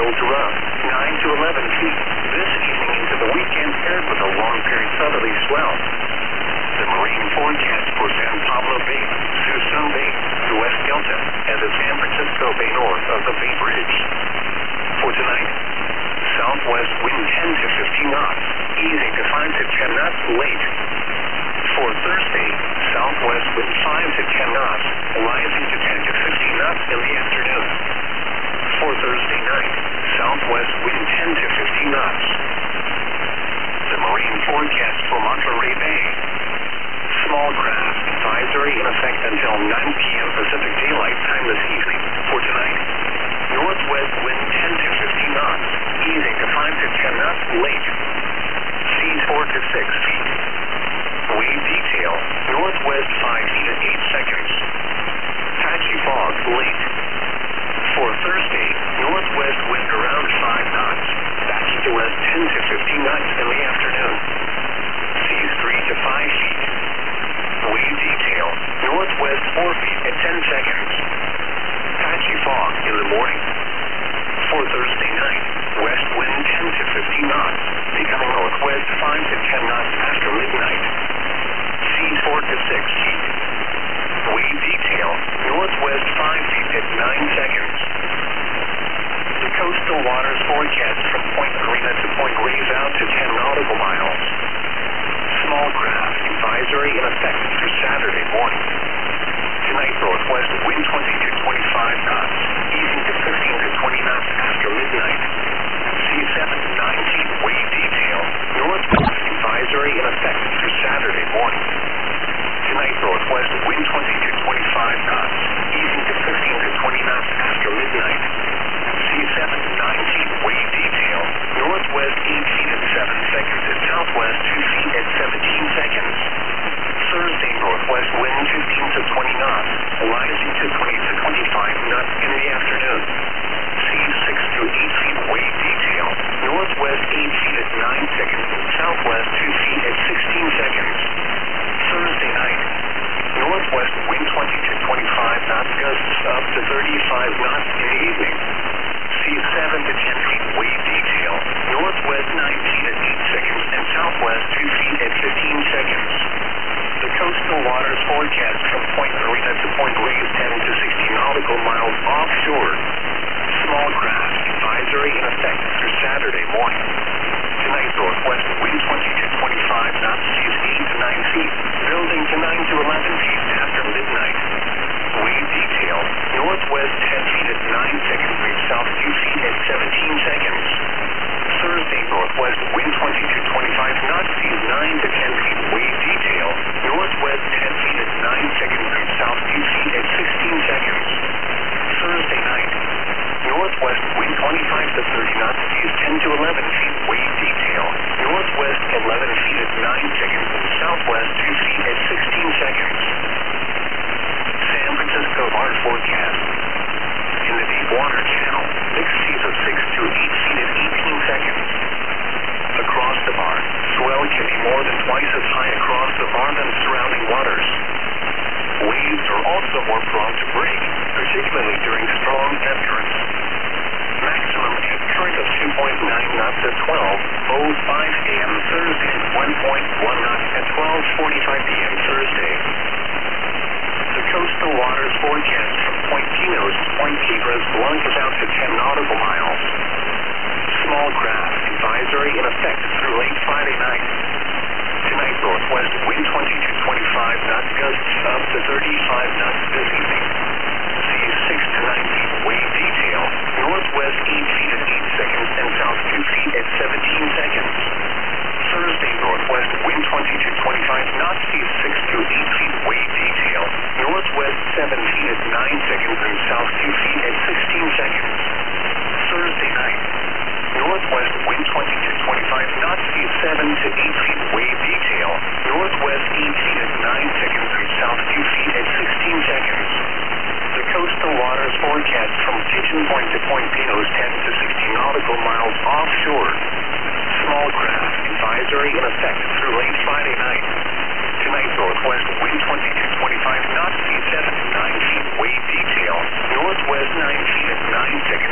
middle to rough, 9 to 11 feet. This evening into the weekend paired with a long period southerly swell. The marine forecast for San Pablo Bay, Suisun Bay, the West Delta, and the San Francisco Bay north of the Bay Bridge. For tonight, southwest wind 10 to 15 knots, easing to 5 to 10 knots late. For Thursday, southwest wind 5 to 10 knots, rising to 10 to 15 knots in the afternoon. For Thursday night, southwest wind 10 to 15 knots. The marine forecast for Monterey Bay. Small craft advisory in effect until 9 p.m. Pacific Daylight Time this evening. For tonight, northwest wind 10 to 15 knots, easing to 5 to 10 knots late. Seas 4 to 6 feet. Wave detail, northwest 5 feet at 8 seconds. Patchy fog late. For Thursday, northwest wind around 5 knots, back to west 10 to 15 knots in the afternoon. Seas 3 to 5 feet. Wave detail, northwest 4 feet at 10 seconds. Patchy fog in the morning. For Thursday night, west wind 10 to 15 knots, becoming northwest 5 to 10 knots after midnight. Seas 4 to 6 feet. Wave detail, northwest 5 feet at 9 seconds. The coastal waters forecast from Point Marina to Point Reyes out to 10 nautical miles. Small craft advisory in effect through Saturday morning. Tonight, northwest wind 20 to 25 knots, easing to 15 to 20 knots after midnight. Seas 7 to 9 feet. Wave detail, northwest advisory in effect through Saturday morning. Tonight, northwest wind 20 to 25 knots, easing to 15 to 20 knots after midnight. Seas 7 to 9 feet. Wave detail, northwest 8 feet at 7 seconds and southwest 2 feet at 17 seconds. Thursday, northwest wind 15 to 20 knots, rising to 20 to 25 knots in the afternoon. Seas 6 to 8 feet. Wave detail, northwest 8 feet at 9 seconds and southwest 2 feet at 16 seconds. Thursday night, northwest wind 20 to 25 knots, gusts up to 35 knots in the evening. Seas 7 to 10 feet. Wave detail, northwest 9 feet at 8 seconds and southwest 2 feet at 15 seconds. The coastal waters forecast from Point Marina to Point Reyes 10 to 60 nautical miles offshore. Small craft advisory in effect through Saturday morning. Tonight, northwest wind 20 to 25 knots, seas 8 to 9 feet, building to 9 to 11 feet after midnight. Wave detail, northwest 10 feet at 9 seconds and south 2 feet at 17 seconds. Thursday, northwest wind 20 to 25 knots, seas 9 to 10 feet. Wave detail, northwest 10 feet at 9 seconds and south 2 feet at 16 seconds. Thursday night, northwest wind 25 to 30 knots, seas 10 to 11 feet. Wave detail, northwest 11 feet at 9 seconds and southwest 2 feet at 16 seconds. San Francisco bar forecast. In the deep water channel, mixed seas of 6 to 8 feet at 18 seconds. Across the bar, swell can be more than twice as high across the bar than surrounding waters. Waves are also more prone to break, particularly during strong ebb currents. Maximum ebb current of 2.9 knots at 12:05 a.m. Thursday and 1.1 knots at 12:45 p.m. Thursday. The coastal waters forecast from Point Pinos to Point Piedras Blancas out to 10 nautical miles. Small craft advisory in effect through late Friday night. Tonight, northwest wind 20 to 25 knots, gusts up to 35 knots this evening. Seas 6 to 9 feet. Wave detail, northwest 8 feet at 8 seconds and south 2 feet at 17 seconds. Thursday, northwest wind 20 to 25 knots, seas 6 to 8 feet. Wave detail, northwest 7 feet at 9 seconds and south 2 feet at 16 seconds. Thursday night, northwest wind 20 to 25 knots, seas 7 to 8 feet. Wave detail, northwest 8 feet at 9 seconds and south 2 feet at 16 seconds. The coastal waters forecast from Pigeon Point to Point Pinos 10 to 60 nautical miles offshore. Small craft advisory in effect through late Friday night. Tonight, northwest wind 20 to 25 knots, seas 7 to 9 feet. Wave detail, northwest 9 feet at 9 seconds.